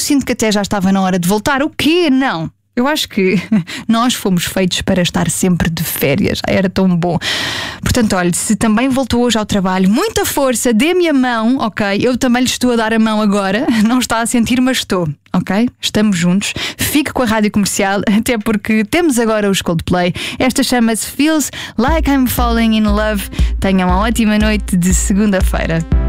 sinto que até já estava na hora de voltar. O quê? Não. Eu acho que nós fomos feitos para estar sempre de férias. Era tão bom. Portanto, olha, se também voltou hoje ao trabalho, muita força, dê-me a mão, ok? Eu também lhe estou a dar a mão agora. Não está a sentir, mas estou, ok? Estamos juntos. Fique com a Rádio Comercial, até porque temos agora os Coldplay. Esta chama-se Feels Like I'm Falling in Love. Tenham uma ótima noite de segunda-feira.